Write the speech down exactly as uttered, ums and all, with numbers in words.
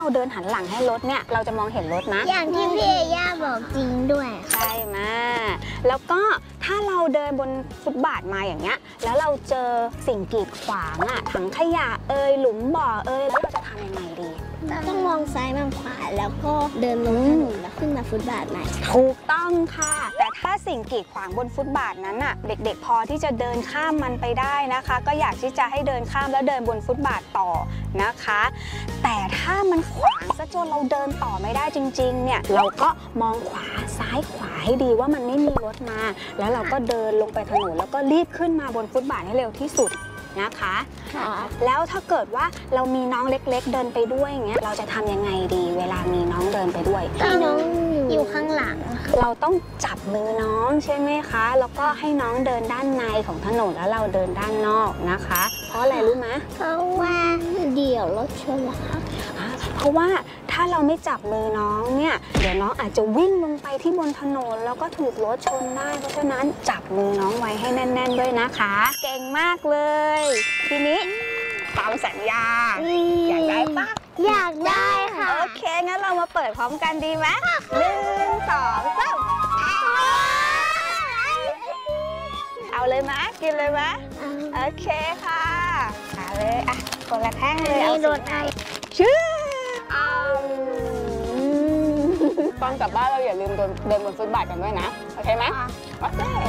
เราเดินหันหลังให้รถเนี่ยเราจะมองเห็นรถนะอย่างที่พี่เอย่าบอกจริงด้วยใช่ไหมแล้วก็ถ้าเราเดินบนฟุตบาทมาอย่างเงี้ยแล้วเราเจอสิ่งกีดขวางอะถังขยะเอยหลุมบ่อเอยแล้วเราจะทำยังไงดีต้องมองซ้ายมองขวาแล้วก็เดินลงถนนแล้วขึ้นมาฟุตบาทใหม่ถูกต้องค่ะแต่ถ้าสิ่งกีดขวางบนฟุตบาทนั้นอะเด็กๆพอที่จะเดินข้ามมันไปได้นะคะก็อยากที่จะให้เดินข้ามแล้วเดินบนฟุตบาทต่อนะคะแต่ถ้ามันขวางซะจนเราเดินต่อไม่ได้จริงๆเนี่ยเราก็มองขวาซ้ายขวาให้ดีว่ามันไม่มีรถมาแล้วเราก็เดินลงไปถนนแล้วก็รีบขึ้นมาบนฟุตบาทให้เร็วที่สุดนะคะแล้วถ้าเกิดว่าเรามีน้องเล็กๆเดินไปด้วยอย่างเงี้ยเราจะทำยังไงดีเวลามีน้องเดินไปด้วยให้น้องอยู่ข้างหลังเราต้องจับมือน้องใช่ไหมคะแล้วก็ให้น้องเดินด้านในของถนนแล้วเราเดินด้านนอกนะคะเพราะอะไรรู้ไหมเพราะว่าเดี๋ยวรถชนหรอคะเพราะว่าถ้าเราไม่จับมือน้องเนี่ยเดี๋ยวน้องอาจจะวิ่งลงไปที่บนถนนแล้วก็ถูกรถชนได้เพราะฉะนั้นจับมือน้องไว้ให้แน่นๆด้วยนะคะเก่งมากเลยทีนี้ตามสัญญาอยากได้ปะอยากได้ค่ะโอเคงั้นเรามาเปิดพร้อมกันดีไหมหนึ่งสองสามเอาเลยมะกินเลยมะโอเคค่ะเอาเลยอ่ะคนละแท่งเลยเอาสีไหนชื่อก่อนกลับบ้านเราอย่าลืมเดินบนฟุตบาทกันด้วยนะโอเคไหมโอเค